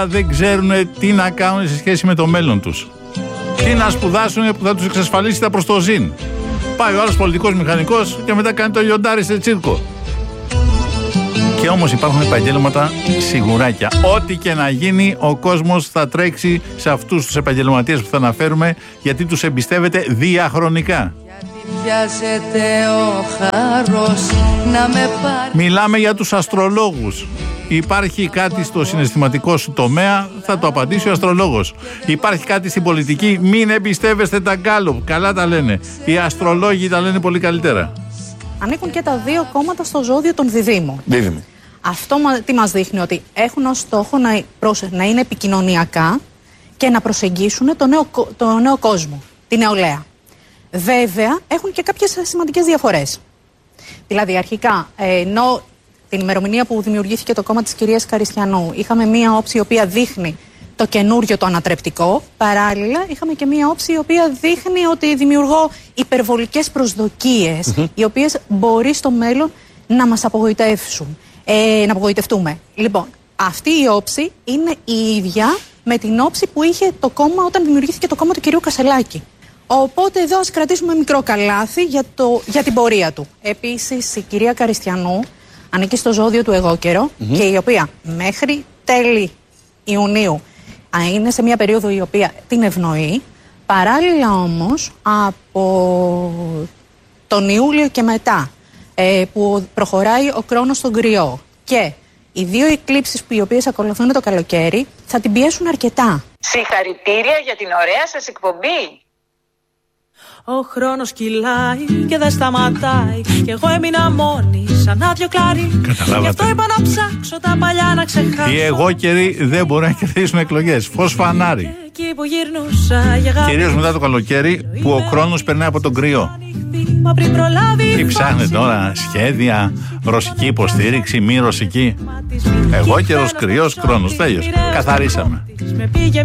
δεν ξέρουν τι να κάνουν σε σχέση με το μέλλον τους. Τι να σπουδάσουν που θα τους εξασφαλίσει τα προστοζήν. Πάει ο άλλος πολιτικός μηχανικός και μετά κάνει το λιοντάρι σε τσίρκο. Και όμως υπάρχουν επαγγέλματα σιγουράκια. Ό,τι και να γίνει, ο κόσμος θα τρέξει σε αυτούς τους επαγγελματίες που θα αναφέρουμε, γιατί τους εμπιστεύεται διαχρονικά. Μιλάμε για τους αστρολόγους. Υπάρχει κάτι στο συναισθηματικό σου τομέα, θα το απαντήσει ο αστρολόγος. Υπάρχει κάτι στην πολιτική, μην εμπιστεύεστε τα γκάλοπ. Καλά τα λένε. Οι αστρολόγοι τα λένε πολύ καλύτερα. Ανήκουν και τα δύο κόμματα στο ζώδιο των διδύμων. Αυτό τι μας δείχνει? Ότι έχουν ως στόχο να είναι επικοινωνιακά και να προσεγγίσουν το νέο κόσμο, τη νεολαία. Βέβαια, έχουν και κάποιες σημαντικές διαφορές. Δηλαδή, αρχικά, ενώ την ημερομηνία που δημιουργήθηκε το κόμμα της κυρίας Καριστιανού είχαμε μία όψη η οποία δείχνει το καινούριο, το ανατρεπτικό, παράλληλα είχαμε και μία όψη η οποία δείχνει ότι δημιουργώ υπερβολικές προσδοκίες, οι οποίες μπορεί στο μέλλον να μας απογοητεύσουν, να απογοητευτούμε. Λοιπόν, αυτή η όψη είναι η ίδια με την όψη που είχε το κόμμα όταν δημιουργήθηκε το κόμμα του κυρίου Κασελάκη. Οπότε εδώ ας κρατήσουμε μικρό καλάθι για την πορεία του. Επίσης, η κυρία Καριστιανού ανήκει στο ζώδιο του εγώκερο και η οποία μέχρι τέλη Ιουνίου είναι σε μια περίοδο η οποία την ευνοεί. Παράλληλα όμως από τον Ιούλιο και μετά που προχωράει ο χρόνος στον Κρυό και οι δύο εκλήψεις οι οποίες ακολουθούν το καλοκαίρι θα την πιέσουν αρκετά. Συγχαρητήρια για την ωραία σας εκπομπή. Ο χρόνος κυλάει και δεν σταματάει κι εγώ έμεινα μόνη σαν άδειο κλαρί. Καταλάβατε. Γι' αυτό είπα να ψάξω τα παλιά να ξεχάσω. Οι εγώκεροι δεν μπορούν να κερδίσουν εκλογές. Φως φανάρι. Που κυρίως μετά το καλοκαίρι που ο χρόνος περνάει από τον κρυό. Τι ψάχνετε τώρα? Σχέδια, ρωσική υποστήριξη, μη ρωσική? Εγώκερος, κρυός, χρόνος. Τέλειος. Καθαρίσαμε.